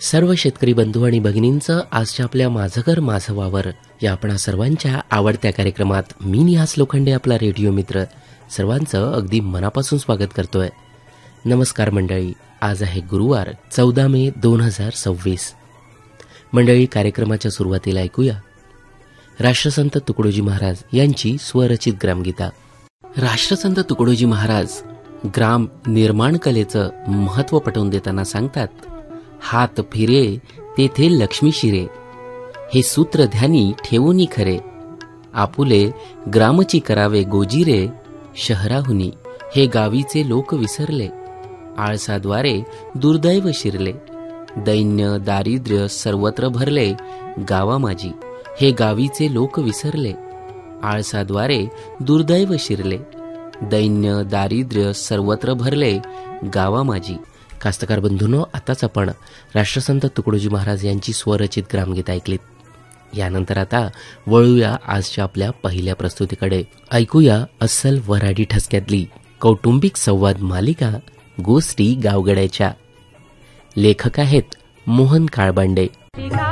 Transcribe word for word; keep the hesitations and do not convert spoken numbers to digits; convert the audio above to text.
सर्व शेतकरी बंधू आणि भगिनींचं आजच्या आपल्या माझं घर माझं वावर या आपणा सर्वांच्या आवडत्या कार्यक्रमात मी निहास लोखंडे आपला रेडिओ मित्र सर्वांचं अगदी मनापासून स्वागत करतोय. नमस्कार मंडळी, आज आहे गुरुवार चौदा मे दोन हजार सव्वीस. मंडळी, कार्यक्रमाच्या सुरुवातीला ऐकूया राष्ट्रसंत तुकडोजी महाराज यांची स्वरचित ग्रामगीता. राष्ट्रसंत तुकडोजी महाराज ग्राम निर्माण कलेचं महत्त्व पटवून देताना सांगतात, हात फिरे तेथे लक्ष्मी शिरे, हे सूत्र ध्यानी ठेवूनी खरे, आपुले ग्रामची करावे गोजीरे, शहराहुनी हे गावीचे लोक विसरले, आळसाद्वारे दुर्दैव शिरले, दैन्य दारिद्र्य सर्वत्र भरले, गावा माझी हे गावीचे लोक विसरले, आळसाद्वारे दुर्दैव शिरले, दैन्य दारिद्र्य सर्वत्र भरले, गावा माझी. कास्तकार बंधूंनो, आताच आपण राष्ट्रसंत तुकडोजी महाराज यांची स्वरचित ग्रामगीता ऐकलीत. यानंतर आता वळूया आजच्या आपल्या पहिल्या प्रस्तुतीकडे. ऐकूया अस्सल वऱ्हाडी ठसक्यातली कौटुंबिक संवाद मालिका गोष्टी गावगड्याच्या. लेखक आहेत मोहन काळबांडे.